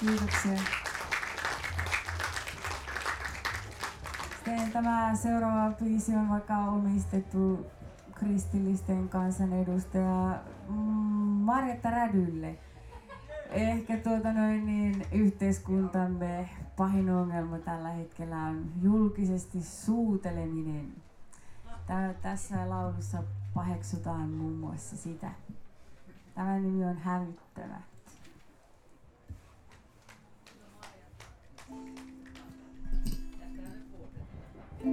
Kiitoksia. Sitten tämä seuraava biisi on vaikka omistettu kristillisten kansanedustaja Marjatta Rädylle. Ehkä yhteiskuntamme pahin ongelma tällä hetkellä on julkisesti suuteleminen. Tässä laulussa paheksutaan muun muassa sitä. Tämä nimi on Hävyttävä.